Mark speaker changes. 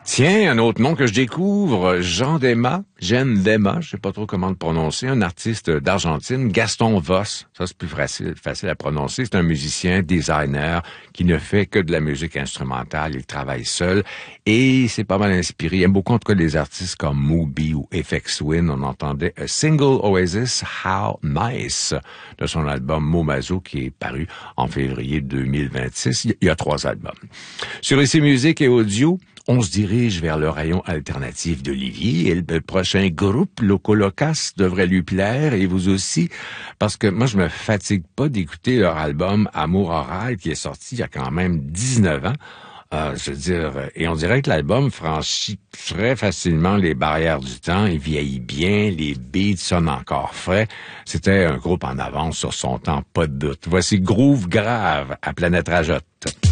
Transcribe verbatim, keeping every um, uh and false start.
Speaker 1: Tiens, un autre nom que je découvre, Jean Dema, Jean Dema, je sais pas trop comment le prononcer, un artiste d'Argentine, Gaston Voss, ça c'est plus facile, facile à prononcer, c'est un musicien, designer, qui ne fait que de la musique instrumentale, il travaille seul, et c'est pas mal inspiré, il aime beaucoup en tout cas des artistes comme Moby ou F X Twin, on entendait A Single Oasis, How Nice, de son album Momazo, qui est paru en février deux mille vingt-six, il y a trois albums. Sur Ici Musique et Audio, on se dirige vers le rayon alternatif d'Olivier et le prochain groupe Loco Locas devrait lui plaire et vous aussi parce que moi je me fatigue pas d'écouter leur album Amour oral qui est sorti il y a quand même dix-neuf ans. Euh, je veux dire, et on dirait que l'album franchit très facilement les barrières du temps, il vieillit bien, les beats sonnent encore frais. C'était un groupe en avance sur son temps, pas de doute. Voici Groove Grave à Planète Rajotte.